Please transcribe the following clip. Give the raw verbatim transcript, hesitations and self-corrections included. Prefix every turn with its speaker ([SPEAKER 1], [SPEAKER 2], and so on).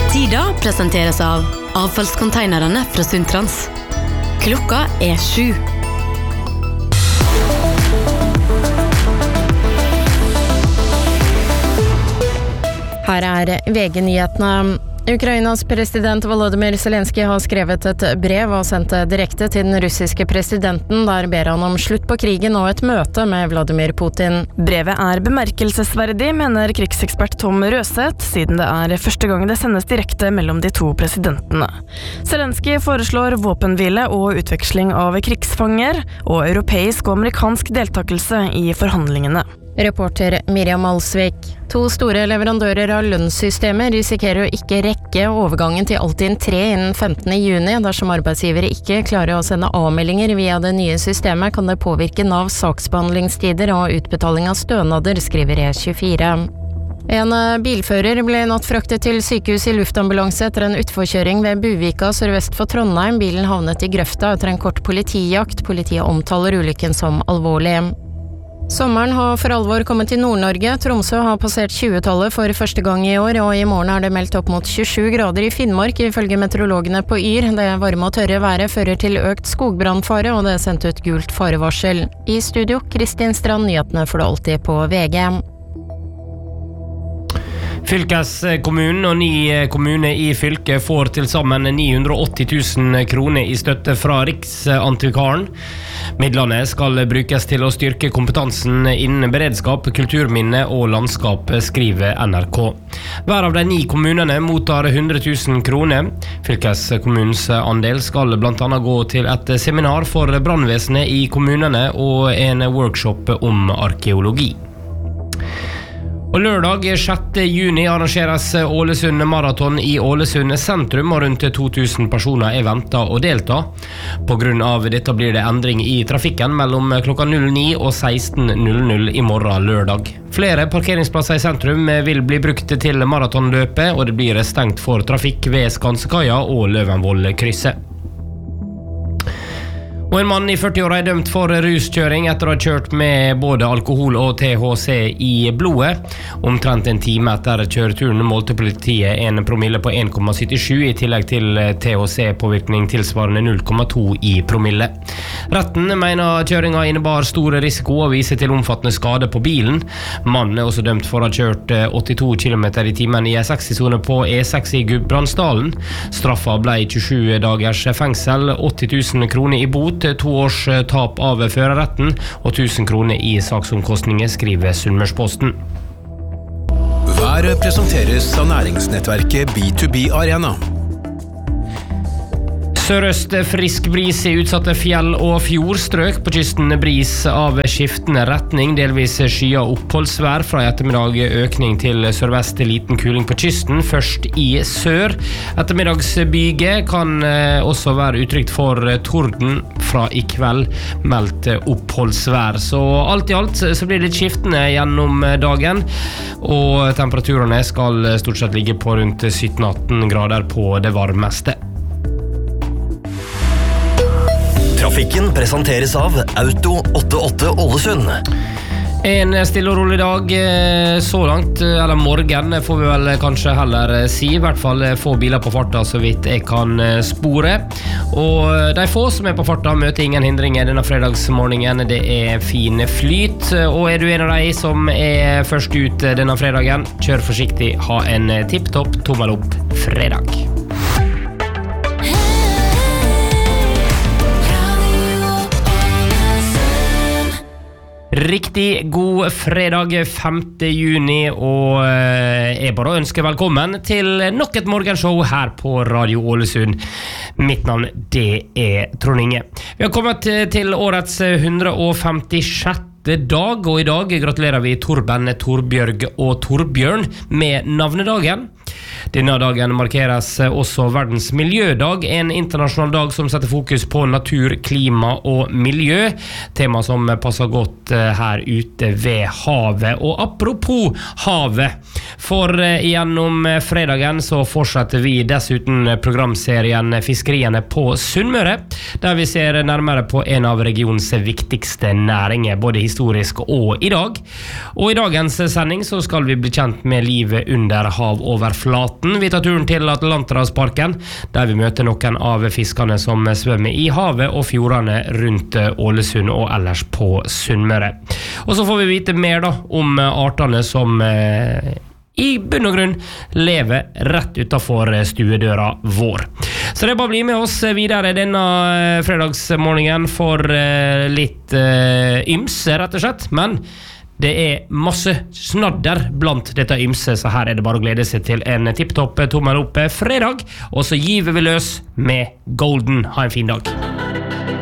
[SPEAKER 1] Tida presenteres av avfallskonteinerne fra Sundtrans. Klokka er sju.
[SPEAKER 2] Her er V G-nyhetene. Ukrainas president Volodymyr Zelensky har skrevet et brev og sendt det direkte til den russiske presidenten, der ber han om slutt på krigen og et møte med Vladimir Putin.
[SPEAKER 3] Brevet er bemerkelsesverdig, mener krigsekspert Tom Røseth, siden det er første gang det sendes direkte mellom de to presidentene. Zelensky foreslår våpenhvile og utveksling av krigsfanger, og europeisk og amerikansk deltakelse i forhandlingene.
[SPEAKER 2] Reporter Miriam Alsvik. To store leverandører av lønnssystemer risikerer å ikke rekke overgangen til Altinn tre innen femtende juni. Dersom arbeidsgivere ikke klarer å sende avmeldinger via det nye systemet, kan det påvirke Navs saksbehandlingstider og utbetaling av stønader, skriver E tjuefire. En bilfører ble natt fraktet til sykehus i luftambulanse etter en utforkjøring ved Buvika sørvest for Trondheim. Bilen havnet i grøfta etter en kort politijakt. Politiet omtaler ulykken som alvorlig. Sommeren har for alvor kommet til Nord-Norge. Tromsø har passert tjuetallet for første gang i år, og i morgen er det meldt opp mot tjuesju grader i Finnmark, ifølge meteorologene på Yr. Det varme og tørre været fører til økt skogbrannfare, og det er sendt ut gult farevarsel. I studio, Kristin Strand, nyhetene får du alltid på V G.
[SPEAKER 4] Fylkeskommunen og ni kommuner i fylket får til sammen ni hundre og åtti tusen kroner i støtte fra Riksantikvaren. Midlene skal brukes til å styrke kompetansen innen beredskap, kulturminne og landskap, skriver N R K. Hver av de ni kommunene mottar hundre tusen kroner. Fylkeskommunens andel skal blant annet gå til et seminar for brannvesenet i kommunene og en workshop om arkeologi. Og lørdag sjette juni arrangeres Ålesund Maraton i Ålesund sentrum, og rundt to tusen personer er ventet å delta. På grunn av dette blir det endring i trafikken mellom klokka null ni og seksten null null i morgen lørdag. Flere parkeringsplasser i sentrum vil bli brukt til maratonløpet, og det blir stengt for trafikk ved Skansekaia og Løvenvoll-krysset. Og en mann i førti-åra er dømt for ruskjøring etter å ha kjørt med både alkohol og T H C i blodet. Omtrent en time etter kjøreturen målte politiet en promille på en komma syttisju i tillegg til T H C-påvirkning tilsvarende null komma to i promille. Retten mener kjøringa innebar stor risiko og viser til omfattende skade på bilen. Mannen er også dømt for å ha kjørt åttito kilometer i timen i E seks-sone på E seks i Gudbrandsdalen. Straffa ble tjuesju dagers fengsel, åtti tusen kroner i bot, to års tap av førerretten og tusen kroner i saksomkostninger, skriver Sunnmørsposten.
[SPEAKER 5] Været presenteres av næringsnettverket B to B Arena.
[SPEAKER 4] Sørøst frisk bris i utsatte fjell og fjordstrøk. På kysten bris av skiftende retning, delvis skya oppholdsvær. Fra i ettermiddag økning til sørvest, liten kuling på kysten, først i sør. Ettermiddagsbyge kan også være utrygt for torden. Fra i kveld meldt oppholdsvær. Så alt i alt så blir det skiftende gjennom dagen, og temperaturene skal stort sett ligge på rundt sytten til atten grader på det varmeste.
[SPEAKER 6] Trafikken presenteres av Auto åttiåtte Ålesund.
[SPEAKER 4] En stille og rolig dag så langt, eller morgen får vi vel kanskje heller si. I hvert fall få biler på farta så vidt jeg kan spore. Og de få som er på farta møter ingen hindringer denne fredagsmorgenen. Det er fin flyt. Og er du en av de som er først ut denne fredagen, kjør forsiktig, ha en tipptopp tommel opp fredag. Riktig god fredag femte juni, og jeg bare ønsker velkommen til nok et morgenshow her på Radio Ålesund. Mitt navn, det er Trond Inge. Vi har kommet til årets hundre og femtisjette dag, og i dag gratulerer vi Torben, Torbjørg og Torbjørn med navnedagen. Denne dagen markeres også verdens miljødag, en internasjonal dag som setter fokus på natur, klima og miljø, tema som passer godt her ute ved havet. Og apropos havet, for gjennom fredagen så fortsetter vi dessuten programserien Fiskeriene på Sunnmøre, der vi ser nærmere på en av regionens viktigste næringer, både historisk og i dag. Og i dagens sending så skal vi bli kjent med livet under havoverflaten, natten. Vi tar turen til Atlanterhavsparken, der vi møter noen av fiskene som svømmer i havet og fjordene rundt Ålesund og ellers på Sunnmøre. Og så får vi vite mer da om artene som eh, i bunn og grunn lever rett utenfor stuedøra vår. Så det er bare å bli med oss videre denne fredagsmorgenen for litt uh, ymse, rett og slett. Men det er masse snadder blant dette ymse, så her er det bare å glede seg til en tipptopp tommel opp fredag. Og så giver vi løs med Golden. Ha en fin dag.